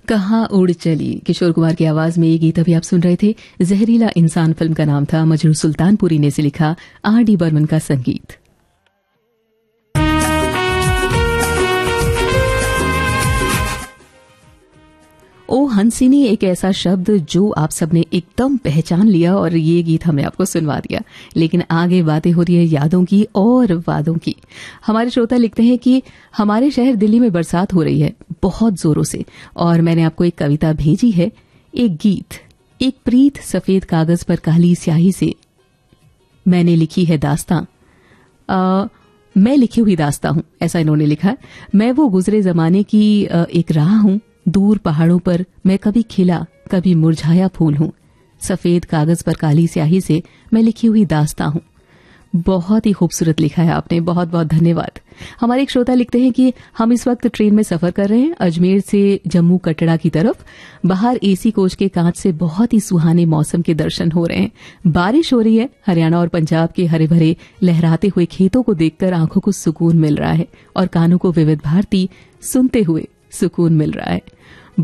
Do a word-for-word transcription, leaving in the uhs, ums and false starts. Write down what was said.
कहाँ उड़ चली, किशोर कुमार की आवाज में ये गीत अभी आप सुन रहे थे। जहरीला इंसान फिल्म का नाम था। मजरू सुल्तानपुरी ने से लिखा, आर डी बर्मन का संगीत। ओ हंसिनी एक ऐसा शब्द जो आप सबने एकदम पहचान लिया और ये गीत हमने आपको सुनवा दिया। लेकिन आगे बातें हो रही है यादों की और वादों की। हमारे श्रोता लिखते हैं कि हमारे शहर दिल्ली में बरसात हो रही है बहुत जोरों से, और मैंने आपको एक कविता भेजी है, एक गीत। एक प्रीत सफेद कागज पर काली स्याही से मैंने लिखी है दास्तां, आ, मैं लिखी हुई दास्तां हूं, ऐसा इन्होंने लिखा। मैं वो गुजरे जमाने की आ, एक राह हूं, दूर पहाड़ों पर मैं कभी खिला कभी मुरझाया फूल हूं, सफेद कागज पर काली स्याही से मैं लिखी हुई दास्तां हूं। बहुत ही खूबसूरत लिखा है आपने, बहुत बहुत धन्यवाद। हमारे एक श्रोता लिखते हैं कि हम इस वक्त ट्रेन में सफर कर रहे हैं अजमेर से जम्मू कटड़ा की तरफ। बाहर एसी कोच के कांच से बहुत ही सुहाने मौसम के दर्शन हो रहे हैं। बारिश हो रही है। हरियाणा और पंजाब के हरे भरे लहराते हुए खेतों को देखकर आंखों को सुकून मिल रहा है और कानों को विविध भारती सुनते हुए सुकून मिल रहा है।